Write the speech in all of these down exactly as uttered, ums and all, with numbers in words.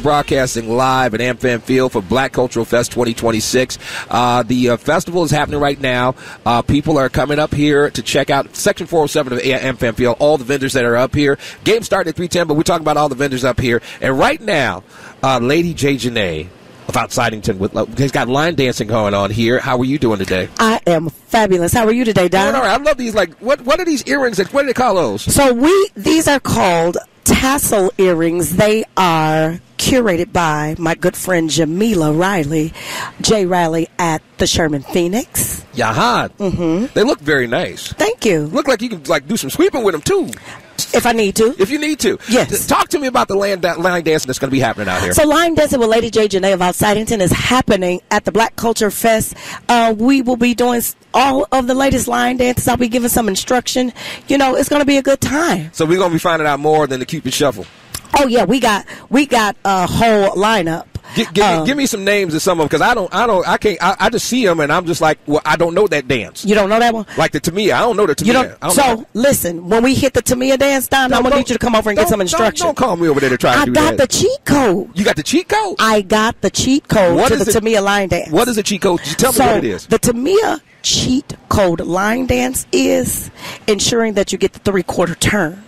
broadcasting live at AmFam Field for Black Cultural Fest twenty twenty-six. Uh, the uh, festival is happening right now. Uh, people are coming up here to check out Section four oh seven of AmFam Field, all the vendors that are up here. Game started at three ten, but we're talking about all the vendors up here. And right now, uh, Lady J. Janae of Outsidington, with, uh, has got line dancing going on here. How are you doing today? I am fabulous. How are you today, Don? All right. I love these. Like, what What are these earrings? That, what do they call those? So we these are called tassel earrings. They are curated by my good friend Jamila Riley, J. Riley at the Sherman Phoenix. Yahan. Mm-hmm. They look very nice. Thank you. Look like you can like do some sweeping with them too. If I need to. If you need to. Yes. Talk to me about the line, line dancing that's going to be happening out here. So line dancing with Lady J. Janae of Outsidington is happening at the Black Culture Fest. Uh, we will be doing all of the latest line dances. I'll be giving some instruction. You know, it's going to be a good time. So we're going to be finding out more than the Cupid Shuffle. Oh, yeah. We got we got a whole lineup. Give, give, um, me, give me some names of some of them, because I don't, I don't, I can't, I, I just see them and I'm just like, well, I don't know that dance. You don't know that one? Like the Tamia, I don't know the Tamia. You don't, I don't so know. listen, when we hit the Tamia dance time, I'm gonna need you to come over and get some instruction. Don't, don't call me over there to try to I do got that. the cheat code. You got the cheat code? I got the cheat code What to is the it? Tamia line dance. What is the cheat code? Tell me so what it is. The Tamia cheat code line dance is ensuring that you get the three quarter turn.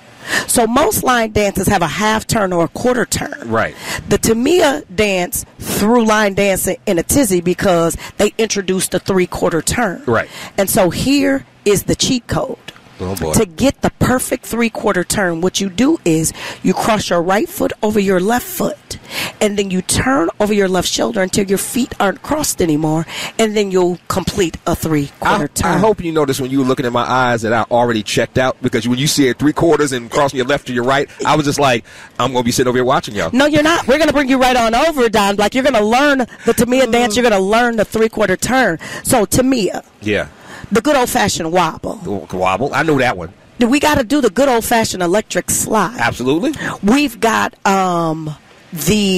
So most line dances have a half turn or a quarter turn. Right. The Tamia dance threw line dancing in a tizzy because they introduced the three quarter turn. Right. And so here is the cheat code. Oh boy. To get the perfect three quarter turn, what you do is you cross your right foot over your left foot, and then you turn over your left shoulder until your feet aren't crossed anymore, and then you'll complete a three quarter I, turn. I hope you noticed when you were looking at my eyes that I already checked out, because when you see it three quarters and crossing your left to your right, I was just like, I'm going to be sitting over here watching y'all. No, you're not. We're going to bring you right on over, Don Black. You're going to learn the Tamia dance. You're going to learn the three quarter turn. So Tamia. Yeah. The good old-fashioned wobble. The wobble. I know that one. We got to do the good old-fashioned electric slide. Absolutely. We've got um, the